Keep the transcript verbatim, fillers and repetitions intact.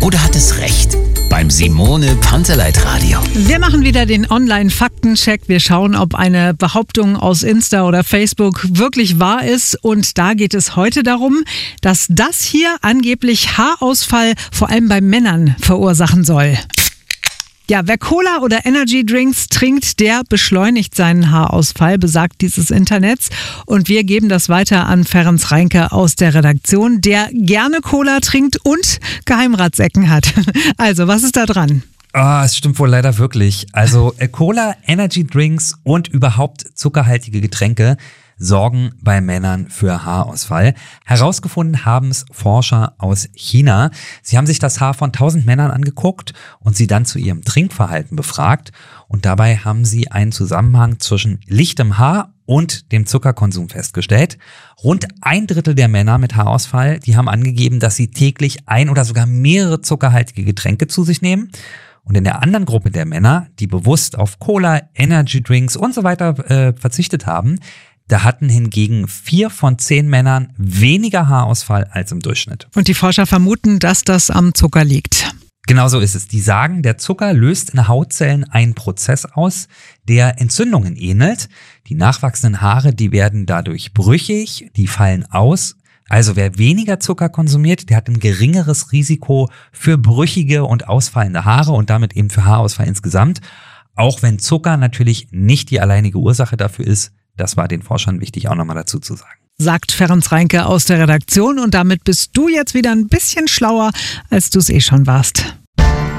oder hat es recht? Beim Simone Panteleit Radio. Wir machen wieder den Online-Faktencheck. Wir schauen, ob eine Behauptung aus Insta oder Facebook wirklich wahr ist. Und da geht es heute darum, dass das hier angeblich Haarausfall vor allem bei Männern verursachen soll. Ja, wer Cola oder Energy Drinks trinkt, der beschleunigt seinen Haarausfall, besagt dieses Internet. Und wir geben das weiter an Ferenc Reinke aus der Redaktion, der gerne Cola trinkt und Geheimratsecken hat. Also, was ist da dran? Ah, oh, es stimmt wohl leider wirklich. Also Cola, Energy Drinks und überhaupt zuckerhaltige Getränke sorgen bei Männern für Haarausfall. Herausgefunden haben es Forscher aus China. Sie haben sich das Haar von tausend Männern angeguckt und sie dann zu ihrem Trinkverhalten befragt. Und dabei haben sie einen Zusammenhang zwischen lichtem Haar und dem Zuckerkonsum festgestellt. Rund ein Drittel der Männer mit Haarausfall, die haben angegeben, dass sie täglich ein oder sogar mehrere zuckerhaltige Getränke zu sich nehmen. Und in der anderen Gruppe der Männer, die bewusst auf Cola, Energy Drinks und so weiter äh, verzichtet haben, da hatten hingegen vier von zehn Männern weniger Haarausfall als im Durchschnitt. Und die Forscher vermuten, dass das am Zucker liegt. Genau so ist es. Die sagen, der Zucker löst in Hautzellen einen Prozess aus, der Entzündungen ähnelt. Die nachwachsenden Haare, die werden dadurch brüchig, die fallen aus. Also wer weniger Zucker konsumiert, der hat ein geringeres Risiko für brüchige und ausfallende Haare und damit eben für Haarausfall insgesamt. Auch wenn Zucker natürlich nicht die alleinige Ursache dafür ist. Das war den Forschern wichtig, auch nochmal dazu zu sagen. Sagt Ferenc Reinke aus der Redaktion und damit bist du jetzt wieder ein bisschen schlauer, als du es eh schon warst.